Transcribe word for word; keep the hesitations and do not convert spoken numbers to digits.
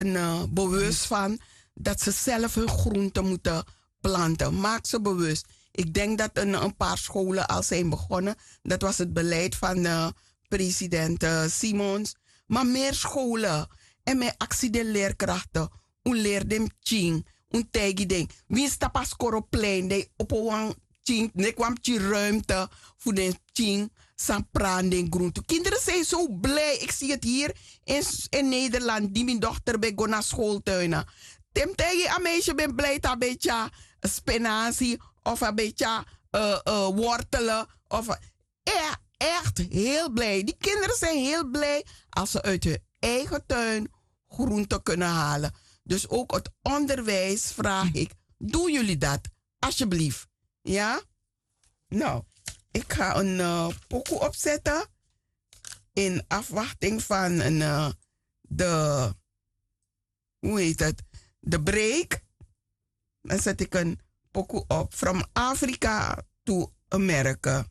uh, bewust van dat ze zelf hun groenten moeten planten. Maak ze bewust. Ik denk dat een, een paar scholen al zijn begonnen. Dat was het beleid van uh, president uh, Simons. Maar meer scholen. En met actie de leerkrachten. Un leer dem ching. Un tegi ding. Wie is dat pas koroplein? De op een ching. Ne kwam chi ruimte. Voor de ching. Sampran den groente. Kinderen zijn zo blij. Ik zie het hier in, in Nederland. Die mijn dochter bij go naar schooltuinen. Tem tegi een meisje ben blij dat een beetje spinazie. Of een beetje uh, uh, wortelen. Of, ja, echt heel blij. Die kinderen zijn heel blij als ze uit hun eigen tuin groenten kunnen halen. Dus ook het onderwijs vraag ik. Doen jullie dat? Alsjeblieft. Ja? Nou, ik ga een uh, pokoe opzetten. In afwachting van een, uh, de... Hoe heet het? De break. Dan zet ik een pokoe op. From Africa to America.